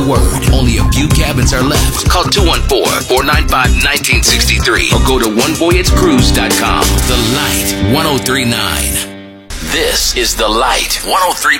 word. Only a few cabins are left. Call 214-495-1963 or go to onevoyagecruise.com. The Light 103.9. This is The Light 103.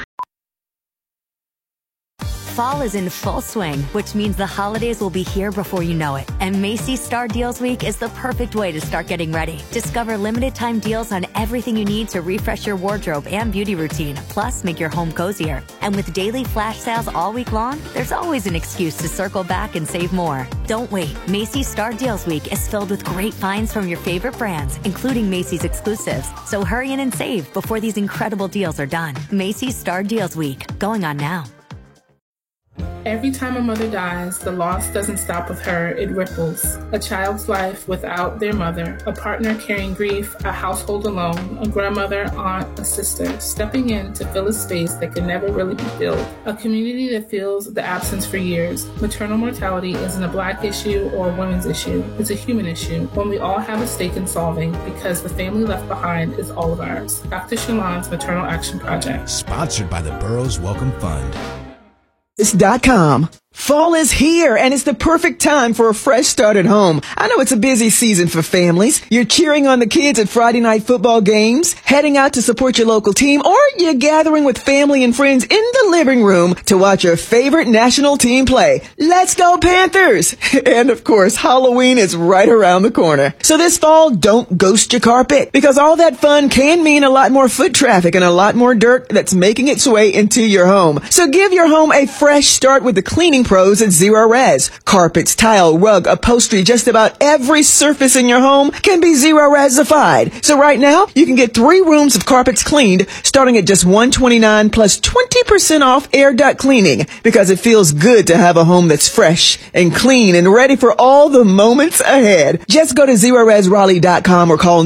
Fall is in full swing, which means the holidays will be here before you know it. And Macy's Star Deals Week is the perfect way to start getting ready. Discover limited time deals on everything you need to refresh your wardrobe and beauty routine, plus make your home cozier. And with daily flash sales all week long, there's always an excuse to circle back and save more. Don't wait. Macy's Star Deals Week is filled with great finds from your favorite brands, including Macy's exclusives. So hurry in and save before these incredible deals are done. Macy's Star Deals Week, going on now. Every time a mother dies, the loss doesn't stop with her, it ripples. A child's life without their mother, a partner carrying grief, a household alone, a grandmother, aunt, a sister, stepping in to fill a space that can never really be filled. A community that feels the absence for years. Maternal mortality isn't a Black issue or a women's issue. It's a human issue, one we all have a stake in solving because the family left behind is all of ours. Dr. Shalon's Maternal Action Project. Sponsored by the Burroughs Welcome Fund. It's.com. Fall is here, and it's the perfect time for a fresh start at home. I know it's a busy season for families. You're cheering on the kids at Friday night football games, heading out to support your local team, or you're gathering with family and friends in the living room to watch your favorite national team play. Let's go Panthers! And of course, Halloween is right around the corner. So this fall, don't ghost your carpet, because all that fun can mean a lot more foot traffic and a lot more dirt that's making its way into your home. So give your home a fresh start with the cleaning pros at Zero Res. Carpets, tile, rug, upholstery, just about every surface in your home can be Zero Resified. So right now, you can get 3 rooms of carpets cleaned starting at just $129 plus 20% off air duct cleaning, because it feels good to have a home that's fresh and clean and ready for all the moments ahead. Just go to ZeroResRaleigh.com or call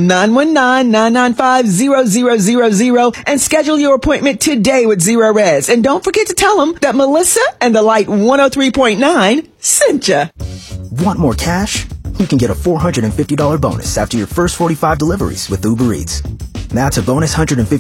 919-995-0000 and schedule your appointment today with Zero Res. And don't forget to tell them that Melissa and the Light 103.9 sent ya. Want more cash? You can get a $450 bonus after your first 45 deliveries with Uber Eats. That's a bonus $150